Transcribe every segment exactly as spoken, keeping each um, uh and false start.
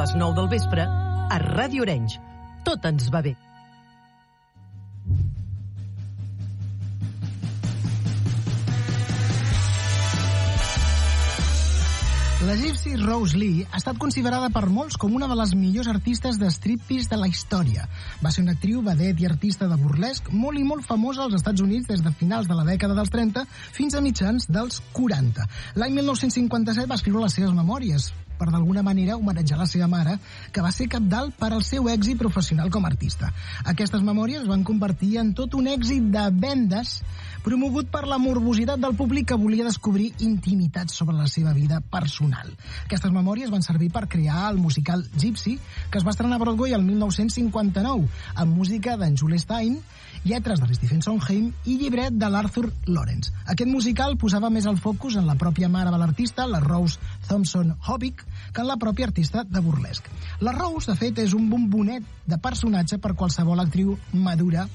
les nou del vespre, a Ràdio Arenys. Tot ens va bé. La Gypsy Rose Lee ha estat considerada per molts com una de les millors artistes de striptease de la història. Va ser una actriu, vedet i artista de burlesc molt i molt famosa als Estats Units des de finals de la dècada dels trenta fins a mitjans dels quaranta. L'any mil nou-cents cinquanta-set va escriure les seves memòries per d'alguna manera homenatjar la seva mare, que va ser cabdal per al seu èxit professional com a artista. Aquestes memòries es van convertir en tot un èxit de vendes promogut per la morbositat del públic que volia descobrir intimitats sobre la seva vida personal. Aquestes memòries van servir per crear el musical Gypsy, que es va estrenar a Broadway el mil nou-cents cinquanta-nou, amb música d'en Jules Styne, lletres de Stephen Sondheim i llibret de l'Arthur Lawrence. Aquest musical posava més el focus en la pròpia mare de l'artista, la Rose Thompson Hobbick, que en la pròpia artista de burlesc. La Rose, de fet, és un bombonet de personatge per qualsevol actriu madura.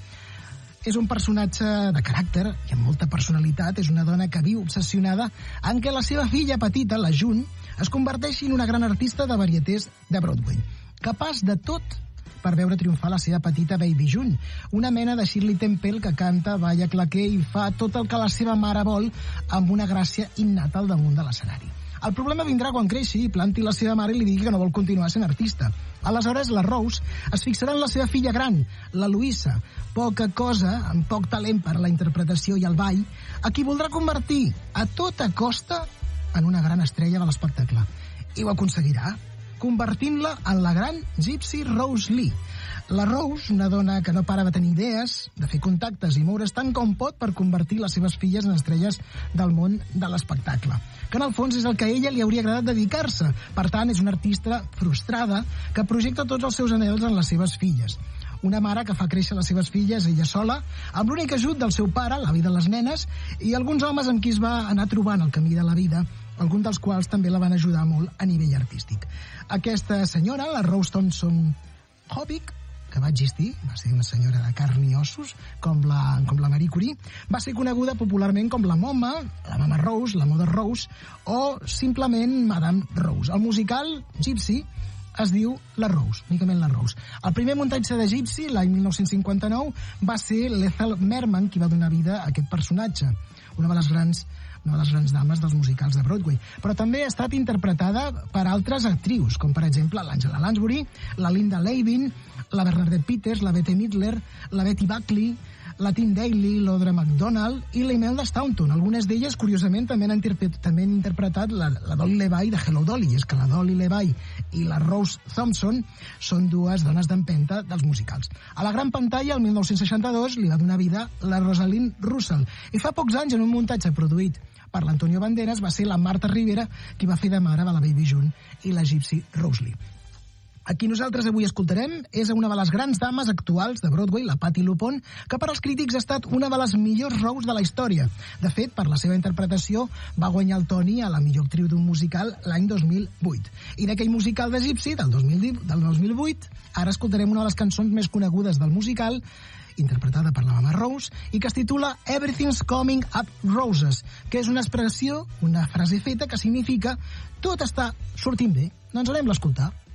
És un personatge de caràcter i amb molta personalitat. És una dona que viu obsessionada en què la seva filla petita, la June, es converteixi en una gran artista de varietés de Broadway, capaç de tot per veure triomfar la seva petita Baby June, una mena de Shirley Temple que canta, balla claqué i fa tot el que la seva mare vol amb una gràcia innata al damunt de l'escenari. El problema vindrà quan creixi i planti la seva mare i li digui que no vol continuar sent artista. Aleshores, la Rose es fixarà en la seva filla gran, la Louisa, poca cosa, amb poc talent per a la interpretació i el ball, a qui voldrà convertir a tota costa en una gran estrella de l'espectacle. I ho aconseguirà, convertint-la en la gran Gypsy Rose Lee. La Rose, una dona que no para de tenir idees, de fer contactes i moure's tant com pot per convertir les seves filles en estrelles del món de l'espectacle, que en el fons és el que a ella li hauria agradat dedicar-se. Per tant, és una artista frustrada que projecta tots els seus anhels en les seves filles. Una mare que fa créixer les seves filles ella sola, amb l'únic ajut del seu pare, l'avi de les nenes, i alguns homes amb qui es va anar trobant el camí de la vida, alguns dels quals també la van ajudar molt a nivell artístic. Aquesta senyora, la Rose Thompson Hobbick, que va existir, va ser una senyora de carn i ossos, com la, com la Marie Curie, va ser coneguda popularment com la Moma, la Mama Rose, la Mother Rose, o simplement Madame Rose. El musical Gypsy es diu La Rose, únicament La Rose. El primer muntatge de Gypsy, l'any mil nou-cents cinquanta-nou, va ser l'Ethel Merman qui va donar vida a aquest personatge, una de les grans una de les grans dames dels musicals de Broadway, però també ha estat interpretada per altres actrius, com per exemple l'Angela Lansbury, la Linda Lavin, la Bernadette Peters, la Bette Midler, la Betty Buckley, la Tim Daly, l'Audra McDonald i la Imelda Staunton. Algunes d'elles, curiosament, també han, interpret, també han interpretat la, la Dolly Levi de Hello Dolly, i és que la Dolly Levi i la Rose Thompson són dues dones d'empenta dels musicals. A la gran pantalla, el mil nou-cents seixanta-dos, li va donar vida la Rosalind Russell, i fa pocs anys, en un muntatge produït per l'Antonio Banderas, va ser la Marta Rivera qui va fer de mare de la Baby June i la Gypsy Rose Lee. A qui nosaltres avui escoltarem és una de les grans dames actuals de Broadway, la Patti LuPone, que per als crítics ha estat una de les millors Rose de la història. De fet, per la seva interpretació va guanyar el Tony a la millor actriu d'un musical l'any dos mil vuit. I d'aquell musical de Gypsy, del dos mil vuit, ara escoltarem una de les cançons més conegudes del musical, interpretada per la Mama Rose, i que es titula Everything's Coming Up Roses, que és una expressió, una frase feta que significa tot està sortint bé. Doncs anem-la a escoltar.